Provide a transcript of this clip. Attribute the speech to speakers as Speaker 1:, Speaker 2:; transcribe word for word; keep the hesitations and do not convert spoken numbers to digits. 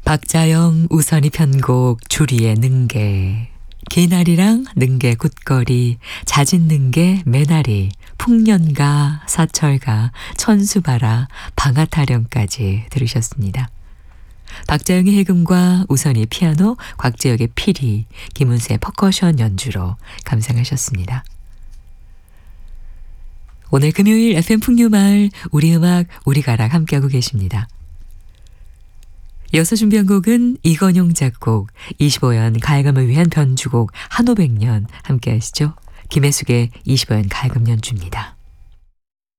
Speaker 1: 박자영 우선이 편곡 주리의 능계, 개나리랑 능계 굿거리, 잦은 능계 매나리, 풍년가, 사철가, 천수바라, 방아타령까지 들으셨습니다. 박자영의 해금과 우선이 피아노, 곽재혁의 피리, 김은수의 퍼커션 연주로 감상하셨습니다. 오늘 금요일 에프엠 풍류마을 우리 음악 우리 가락 함께하고 계십니다. 이어서 준비한 곡은 이건용 작곡, 이십오 년 가야금을 위한 변주곡 한오백 년 함께 하시죠. 김혜숙의 이십오 년 가야금 연주입니다.